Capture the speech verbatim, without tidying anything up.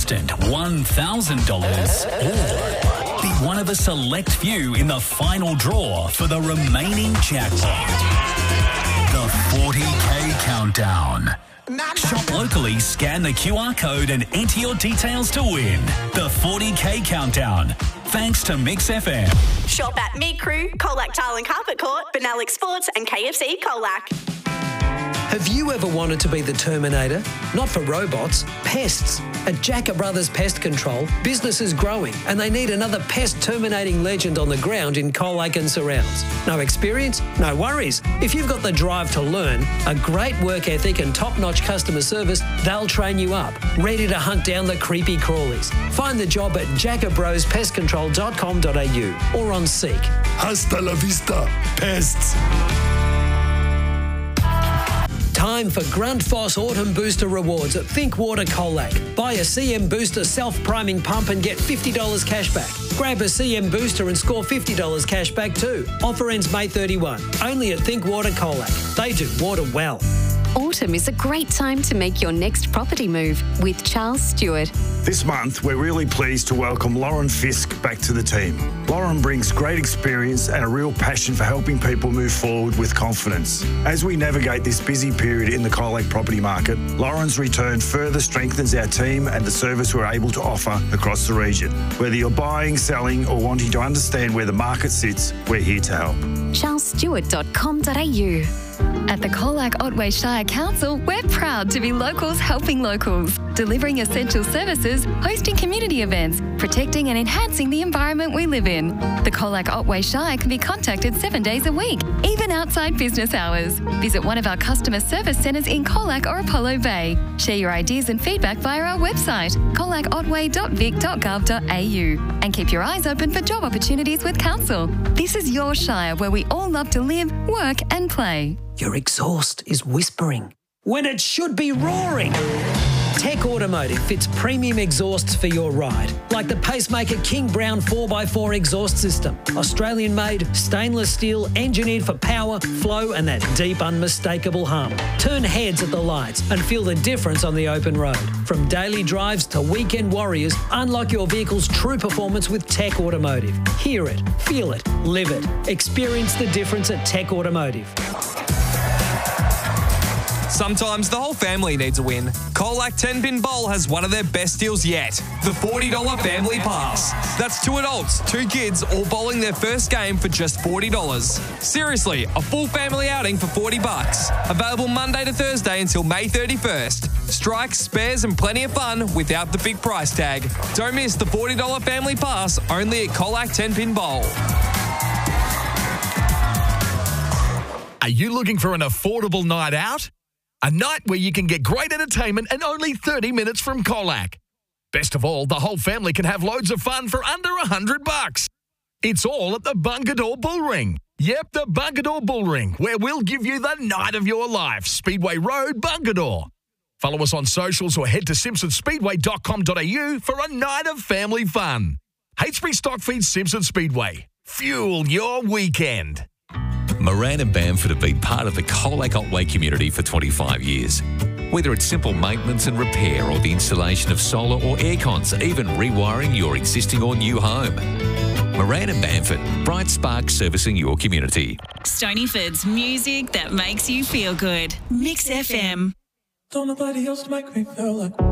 instant one thousand dollars or be one of a select few in the final draw for the remaining jackpot. The forty K Countdown. Shop locally, scan the Q R code and enter your details to win. The forty K Countdown. Thanks to Mix F M. Shop at Meat Crew, Colac Tile and Carpet Court, Benelux Sports and K F C Colac. Have you ever wanted to be the Terminator? Not for robots, pests. At Jacker Brothers Pest Control, business is growing and they need another pest terminating legend on the ground in Colac and surrounds. No experience? No worries. If you've got the drive to learn, a great work ethic and top-notch customer service, they'll train you up, ready to hunt down the creepy crawlies. Find the job at jacker bros pest control dot com dot a u or on Seek. Hasta la vista, pests. Time for Grundfos Autumn Booster Rewards at Think Water Colac. Buy a C M Booster self-priming pump and get fifty dollars cash back. Grab a C M Booster and score fifty dollars cash back too. Offer ends May thirty-first. Only at Think Water Colac. They do water well. Autumn is a great time to make your next property move with Charles Stewart. This month, we're really pleased to welcome Lauren Fisk back to the team. Lauren brings great experience and a real passion for helping people move forward with confidence. As we navigate this busy period in the Colac property market, Lauren's return further strengthens our team and the service we're able to offer across the region. Whether you're buying, selling or wanting to understand where the market sits, we're here to help. charles stewart dot com dot a u. At the Colac Otway Shire Council, we're proud to be locals helping locals, delivering essential services, hosting community events, protecting and enhancing the environment we live in. The Colac Otway Shire can be contacted seven days a week, even outside business hours. Visit one of our customer service centres in Colac or Apollo Bay. Share your ideas and feedback via our website, colac otway dot vic dot gov dot a u, and keep your eyes open for job opportunities with Council. This is your Shire where we all love to live, work and play. Your exhaust is whispering when it should be roaring. Tech Automotive fits premium exhausts for your ride, like the Pacemaker King Brown four by four exhaust system. Australian-made, stainless steel, engineered for power, flow and that deep, unmistakable hum. Turn heads at the lights and feel the difference on the open road. From daily drives to weekend warriors, unlock your vehicle's true performance with Tech Automotive. Hear it, feel it, live it. Experience the difference at Tech Automotive. Sometimes the whole family needs a win. Colac ten pin Bowl has one of their best deals yet. The forty dollars Family Pass. That's two adults, two kids, all bowling their first game for just forty dollars. Seriously, a full family outing for forty bucks. Available Monday to Thursday until May thirty-first. Strikes, spares and plenty of fun without the big price tag. Don't miss the forty dollars Family Pass only at Colac ten pin Bowl. Are you looking for an affordable night out? A night where you can get great entertainment and only thirty minutes from Colac. Best of all, the whole family can have loads of fun for under one hundred bucks. It's all at the Bungadore Bull Ring. Yep, the Bungadore Bull Ring, where we'll give you the night of your life. Speedway Road, Bungadore. Follow us on socials or head to simpson speedway dot com dot a u for a night of family fun. Hastbury Stockfeed Simpson Speedway. Fuel your weekend. Moran and Bamford have been part of the Colac Otway community for twenty-five years. Whether it's simple maintenance and repair or the installation of solar or air cons, even rewiring your existing or new home. Moran and Bamford, bright spark servicing your community. Stonyford's music that makes you feel good. Mix F M. Don't nobody else make me feel like